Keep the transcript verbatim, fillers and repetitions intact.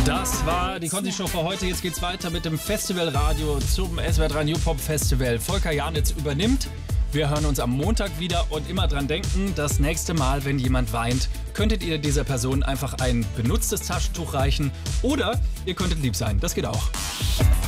Das war die Conti-Show für heute. Jetzt geht's weiter mit dem Festivalradio zum S W R drei New Pop Festival. Volker Janitz übernimmt. Wir hören uns am Montag wieder und immer dran denken, das nächste Mal, wenn jemand weint, könntet ihr dieser Person einfach ein benutztes Taschentuch reichen oder ihr könntet lieb sein. Das geht auch.